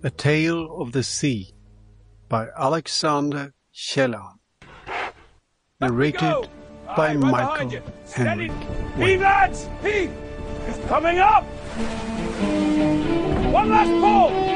A Tale of the Sea by Alexander Kjellland. Narrated by Michael Henrik. Heave, lads! Heave! It's coming up! One last pull!